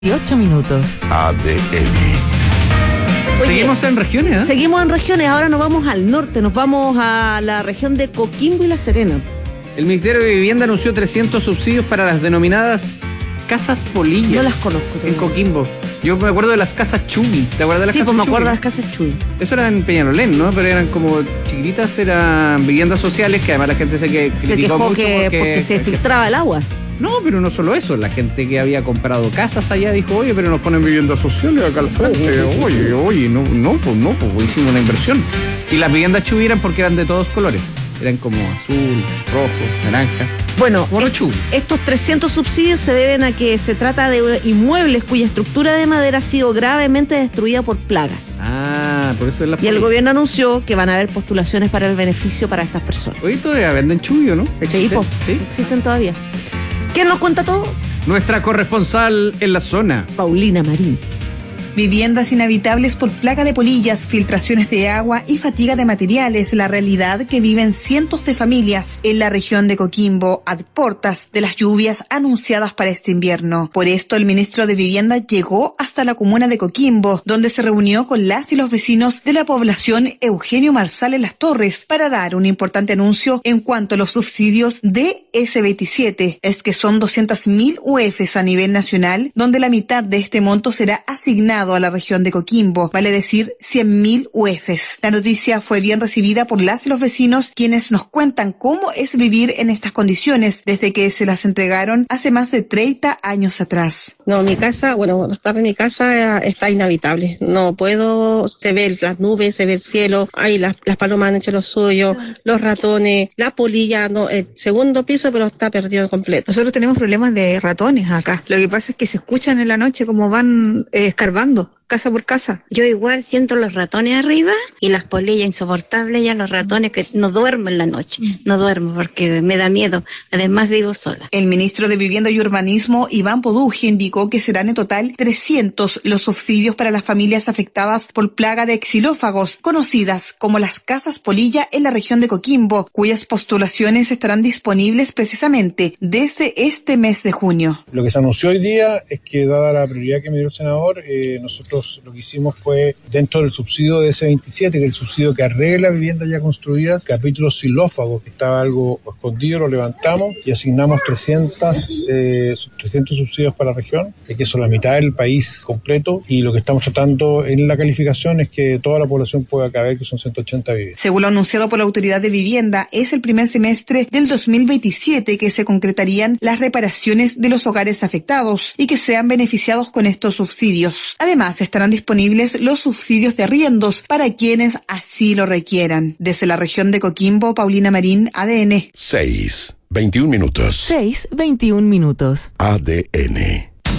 8 minutos. ADN. Oye, Seguimos en regiones, ¿eh? Seguimos en regiones, ahora nos vamos al norte, nos vamos a la región de Coquimbo y La Serena. El Ministerio de Vivienda anunció 300 subsidios para las denominadas casas polillas. No las conozco. En Coquimbo. Yo me acuerdo de las casas Chugui. ¿Te acuerdas de las Sí, casas pues me Chugui? acuerdo de las casas Chuy. Eso era en Peñalolén, ¿no? Pero eran como chiquititas, eran viviendas sociales que además la gente Se criticó quejó mucho porque se filtraba el agua. No, pero no solo eso. La gente que había comprado casas allá dijo, oye, pero nos ponen viviendas sociales acá al frente. Oye, pues hicimos una inversión. Y las viviendas Chugui eran porque eran de todos colores. Eran como azul, rojo, naranja. Bueno, Chugui. estos 300 subsidios se deben a que se trata de inmuebles cuya estructura de madera ha sido gravemente destruida por plagas. Ah, por eso es la Y el gobierno anunció que van a haber postulaciones para el beneficio para estas personas. Oye, todavía venden Chugui, ¿o no? Sí, ¿Existe? po, ¿Sí? existen todavía. ¿Quién nos cuenta todo? Nuestra corresponsal en la zona. Paulina Marín. Viviendas inhabitables por plaga de polillas, filtraciones de agua y fatiga de materiales, la realidad que viven cientos de familias en la región de Coquimbo a portas de las lluvias anunciadas para este invierno. Por esto, el ministro de Vivienda llegó hasta la comuna de Coquimbo, donde se reunió con las y los vecinos de la población Eugenio Marsal en Las Torres para dar un importante anuncio en cuanto a los subsidios de S27. Es que son 200.000 UFs a nivel nacional, donde la mitad de este monto será asignado a la región de Coquimbo, vale decir 100.000 UFs. La noticia fue bien recibida por las y los vecinos, quienes nos cuentan cómo es vivir en estas condiciones desde que se las entregaron hace más de 30 años atrás. No, mi casa, estar en mi casa está inhabitable. No puedo, se ve las nubes, se ve el cielo, ahí las palomas han hecho lo suyo, los ratones, la polilla, no, el segundo piso, pero está perdido completo. Nosotros tenemos problemas de ratones acá. Lo que pasa es que se escuchan en la noche como van escarbando casa por casa. Yo igual siento los ratones arriba y las polillas insoportables, ya los ratones que no duermo en la noche. No duermo porque me da miedo. Además vivo sola. El ministro de Vivienda y Urbanismo, Iván Poduje, indicó que serán en total 300 los subsidios para las familias afectadas por plaga de xilófagos, conocidas como las casas polilla en la región de Coquimbo, cuyas postulaciones estarán disponibles precisamente desde este mes de junio. Lo que se anunció hoy día es que, dada la prioridad que me dio el senador, nosotros lo que hicimos fue, dentro del subsidio de S27, que es el subsidio que arregla viviendas ya construidas, capítulo xilófago, que estaba algo escondido, lo levantamos y asignamos 300 subsidios para la región, que son la mitad del país completo, y lo que estamos tratando en la calificación es que toda la población pueda caber, que son 180 viviendas. Según lo anunciado por la Autoridad de Vivienda, es el primer semestre del 2027 que se concretarían las reparaciones de los hogares afectados y que sean beneficiados con estos subsidios. Además, estarán disponibles los subsidios de arriendos para quienes así lo requieran. Desde la región de Coquimbo, Paulina Marín, ADN. 6:21 minutos. 6:21 minutos. ADN.